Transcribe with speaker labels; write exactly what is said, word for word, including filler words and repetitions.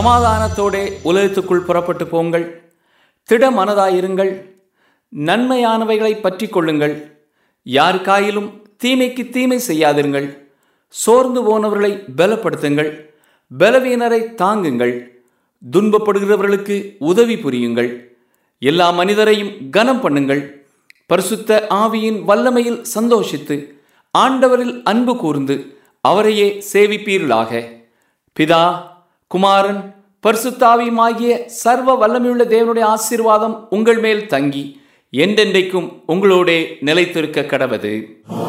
Speaker 1: சமாதானத்தோடே உலகத்துக்குள் புறப்பட்டு போங்கள். திட மனதாயிருங்கள். நன்மையானவைகளை பற்றி கொள்ளுங்கள். யாருக்காயிலும் தீமைக்கு தீமை செய்யாதிருங்கள். சோர்ந்து போனவர்களை பலப்படுத்துங்கள். பலவீனரை தாங்குங்கள். துன்பப்படுகிறவர்களுக்கு உதவி புரியுங்கள். எல்லா மனிதரையும் கனம் பண்ணுங்கள். பரிசுத்த ஆவியின் வல்லமையில் சந்தோஷித்து ஆண்டவரில் அன்பு கூர்ந்து அவரையே சேவிப்பீர்களாக. பிதா, குமாரன், பரிசுத்தாவியுமாகிய சர்வ வல்லமையுள்ள தேவனுடைய ஆசீர்வாதம் உங்கள் மேல் தங்கி என்றென்றைக்கும் உங்களோடே நிலைத்திருக்க கடவது.